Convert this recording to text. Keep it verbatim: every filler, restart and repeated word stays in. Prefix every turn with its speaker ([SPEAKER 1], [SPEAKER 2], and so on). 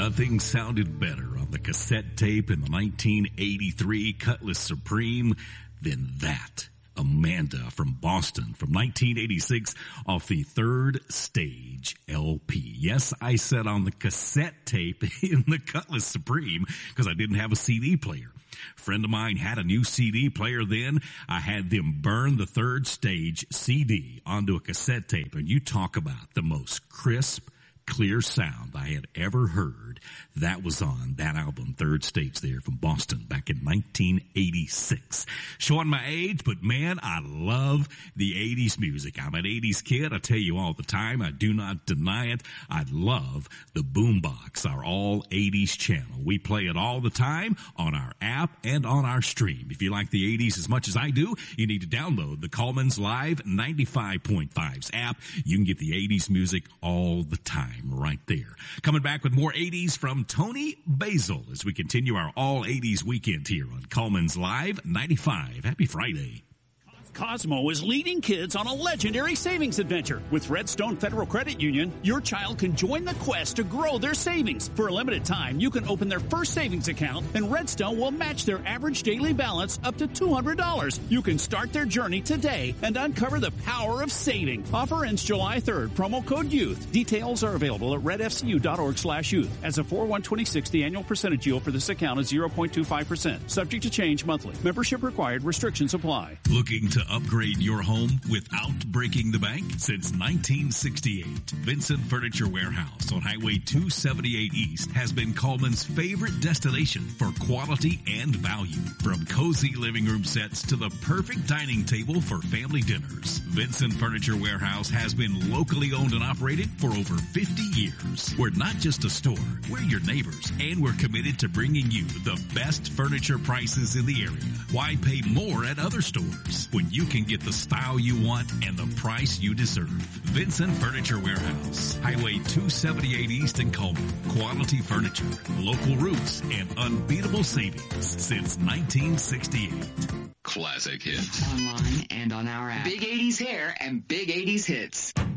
[SPEAKER 1] Nothing sounded better on the cassette tape in the nineteen eighty-three Cutlass Supreme than that. Amanda from Boston from nineteen eighty-six off the Third Stage L P. Yes, I said on the cassette tape in the Cutlass Supreme because I didn't have a C D player. A friend of mine had a new C D player then. I had them burn the Third Stage C D onto a cassette tape, and you talk about the most crisp, clear sound I had ever heard. That was on that album, Third Stage, there from Boston back in nineteen eighty-six. Showing my age, but man, I love the eighties music. I'm an eighties kid. I tell you all the time. I do not deny it. I love the Boombox, our all eighties channel. We play it all the time on our app and on our stream. If you like the eighties as much as I do, you need to download the Coleman's Live ninety-five point five's app. You can get the eighties music all the time right there. Coming back with more eighties from Tony Basil as we continue our all eighties weekend here on Coleman's Live ninety-five. Happy Friday.
[SPEAKER 2] Cosmo is leading kids on a legendary savings adventure. With Redstone Federal Credit Union, your child can join the quest to grow their savings. For a limited time, you can open their first savings account, and Redstone will match their average daily balance up to two hundred dollars. You can start their journey today and uncover the power of saving. Offer ends July third. Promo code YOUTH. Details are available at redfcu.org slash youth. As of four one twenty-six, the annual percentage yield for this account is zero point two five percent. Subject to change monthly. Membership required. Restrictions apply.
[SPEAKER 1] Looking to upgrade your home without breaking the bank? Since nineteen sixty-eight, Vincent Furniture Warehouse on Highway two seventy-eight East has been Coleman's favorite destination for quality and value. From cozy living room sets to the perfect dining table for family dinners, Vincent Furniture Warehouse has been locally owned and operated for over fifty years. We're not just a store, we're your neighbors, and we're committed to bringing you the best furniture prices in the area. Why pay more at other stores when you can get the style you want and the price you deserve? Vincent Furniture Warehouse, Highway two seventy-eight East in Coleman. Quality furniture, local roots, and unbeatable savings since nineteen sixty-eight.
[SPEAKER 3] Classic hits.
[SPEAKER 4] Online and on our app.
[SPEAKER 5] Big eighties hair and big eighties hits.